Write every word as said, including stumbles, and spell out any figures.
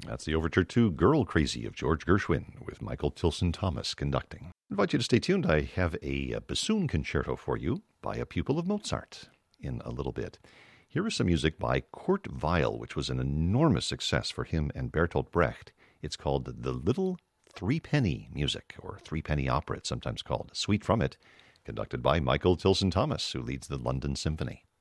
That's the overture to Girl Crazy of George Gershwin with Michael Tilson Thomas conducting. I invite you to stay tuned. I have a, a bassoon concerto for you by a pupil of Mozart in a little bit. Here is some music by Kurt Weill, which was an enormous success for him and Bertolt Brecht. It's called The Little Threepenny Music, or Threepenny Opera, it's sometimes called. A suite from it, conducted by Michael Tilson Thomas, who leads the London Symphony.